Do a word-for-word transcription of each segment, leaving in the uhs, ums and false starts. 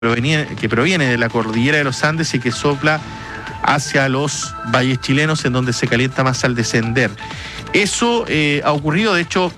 proviene, que proviene de la cordillera de los Andes y que sopla hacia los valles chilenos, en donde se calienta más al descender. Eso eh, ha ocurrido. De hecho,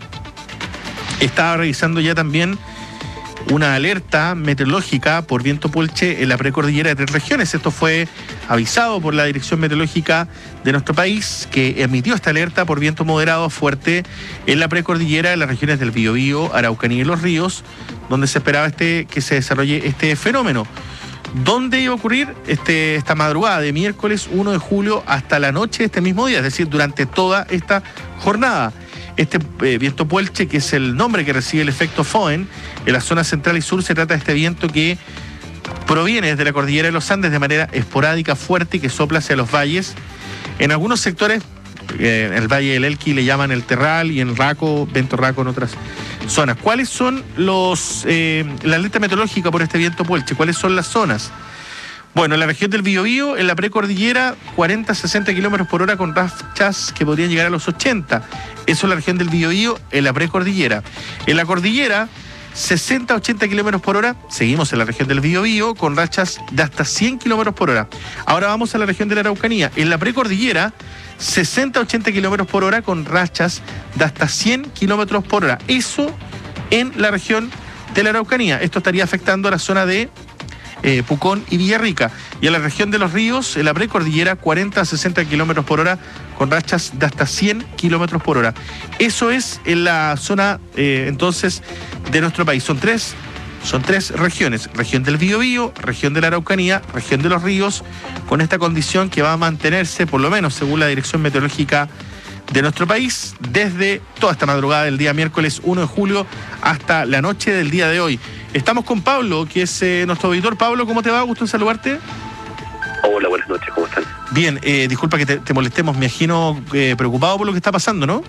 estaba revisando ya también una alerta meteorológica por viento pulche en la precordillera de tres regiones. Esto fue avisado por la Dirección Meteorológica de nuestro país, que emitió esta alerta por viento moderado fuerte en la precordillera de las regiones del Biobío, Araucanía y Los Ríos, donde se esperaba este, que se desarrolle este fenómeno. ¿Dónde iba a ocurrir? Este, esta madrugada de miércoles uno de julio hasta la noche de este mismo día, es decir, durante toda esta jornada. Este eh, viento puelche, que es el nombre que recibe el efecto Foehn, en la zona central y sur se trata de este viento que proviene desde la cordillera de los Andes de manera esporádica, fuerte, y que sopla hacia los valles. En algunos sectores, eh, en el Valle del Elqui le llaman el Terral, y en Raco, Vento Raco en otras zonas. ¿Cuáles son los eh, la alerta meteorológica por este viento puelche? ¿Cuáles son las zonas? Bueno, en la región del Biobío, en la precordillera, cuarenta a sesenta kilómetros por hora con rachas que podrían llegar a los ochenta. Eso es la región del Biobío, en la precordillera. En la cordillera, sesenta a ochenta kilómetros por hora. Seguimos en la región del Biobío con rachas de hasta cien kilómetros por hora. Ahora vamos a la región de la Araucanía. En la precordillera, sesenta a ochenta kilómetros por hora con rachas de hasta cien kilómetros por hora. Eso en la región de la Araucanía. Esto estaría afectando a la zona de Eh, Pucón y Villarrica. Y en la región de los ríos, en la precordillera, cuarenta a sesenta kilómetros por hora con rachas de hasta cien kilómetros por hora. Eso es en la zona eh, entonces de nuestro país. Son tres, son tres regiones: región del Biobío, región de la Araucanía, región de los ríos, con esta condición que va a mantenerse, por lo menos según la Dirección Meteorológica de nuestro país, desde toda esta madrugada del día miércoles uno de julio hasta la noche del día de hoy. Estamos con Pablo, que es eh, nuestro auditor. Pablo, ¿cómo te va? Gusto en saludarte. Hola, buenas noches, ¿cómo están? Bien, eh, disculpa que te, te molestemos, me imagino eh, preocupado por lo que está pasando, ¿no?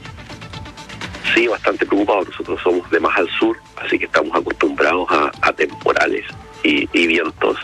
Sí, bastante preocupado. Nosotros somos de más al sur, así que estamos acostumbrados a, a temporales y, y vientos,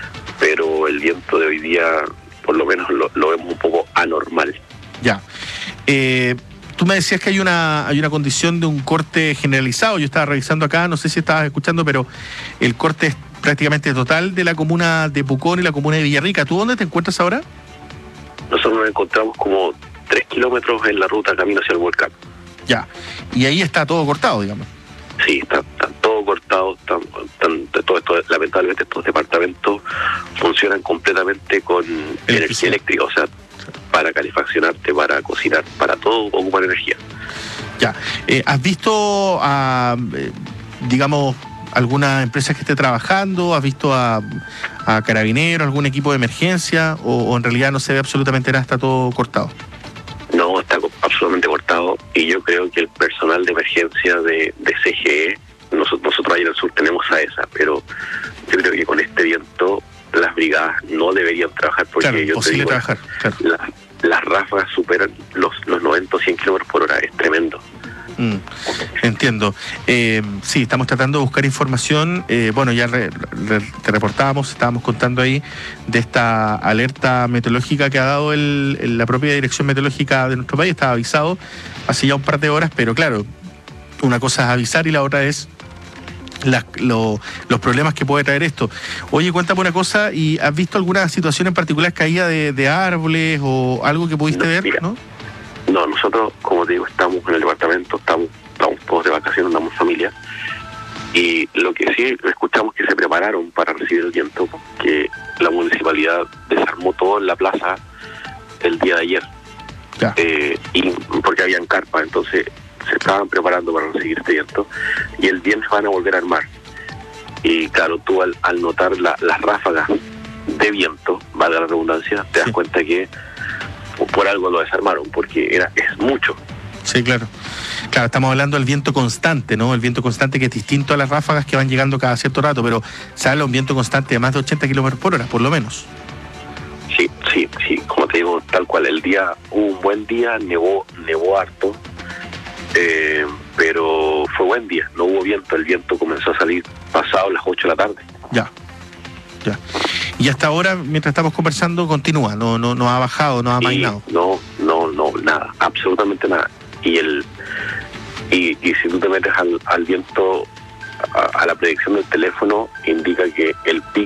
pero el viento de hoy día, por lo menos, lo, lo vemos un poco anormal. Ya. Eh, tú me decías que hay una hay una condición de un corte generalizado. Yo estaba revisando acá, no sé si estabas escuchando, pero el corte es prácticamente total de la comuna de Pucón y la comuna de Villarrica. ¿Tú dónde te encuentras ahora? Nosotros nos encontramos como tres kilómetros en la ruta camino hacia el volcán. Ya. Y ahí está todo cortado, digamos. Sí, está, está todo cortado. Están, están, todo esto, lamentablemente estos departamentos funcionan completamente con energía eléctrica, o sea, para calefaccionarte, para cocinar, para todo ocupar energía. Ya. Eh, ¿Has visto a, eh, digamos, alguna empresa que esté trabajando? ¿Has visto a, a carabineros, algún equipo de emergencia? O, ¿O en realidad no se ve absolutamente nada, está todo cortado? No, está absolutamente cortado, y yo creo que el personal de emergencia de, de C G E, nosotros, nosotros ahí en el sur tenemos a esa, pero yo creo que con este viento las brigadas no deberían trabajar, porque claro, yo te digo, trabajar, claro. la, las ráfagas superan los, los noventa o cien kilómetros por hora, es tremendo. Mm, entiendo. Eh, sí, estamos tratando de buscar información. Eh, bueno, ya re, re, te reportábamos, estábamos contando ahí de esta alerta meteorológica que ha dado el, el, la propia Dirección Meteorológica de nuestro país. Estaba avisado hace ya un par de horas, pero claro, una cosa es avisar y la otra es Las, lo, los problemas que puede traer esto. Oye, cuéntame una cosa, ¿y has visto alguna situación en particular, caída de, de árboles o algo que pudiste no, ver? Mira, ¿no? no, nosotros, como te digo, estamos en el departamento, estamos, estamos todos de vacaciones, andamos familia, y lo que sí escuchamos que se prepararon para recibir el viento, que la municipalidad desarmó todo en la plaza el día de ayer, Ya. eh, y porque habían carpas, entonces se estaban preparando para recibir este viento, y el viernes van a volver a armar. Y claro, tú al, al notar la, las ráfagas de viento, valga la redundancia, te das sí. cuenta que por algo lo desarmaron, porque era es mucho. Sí, claro. Claro, estamos hablando del viento constante, ¿no? El viento constante que es distinto a las ráfagas que van llegando cada cierto rato, pero se habla de un viento constante de más de ochenta kilómetros por hora, por lo menos. Sí, sí, sí, como te digo, tal cual, el día, hubo un buen día, nevó, nevó harto, Eh, pero fue buen día, no hubo viento, el viento comenzó a salir pasado las ocho de la tarde. Ya, ya. Y hasta ahora, mientras estamos conversando, continúa, no no no ha bajado, no ha amainado. No, no, no, nada, absolutamente nada. Y el y, y si tú te metes al, al viento, a, a la predicción del teléfono indica que el pico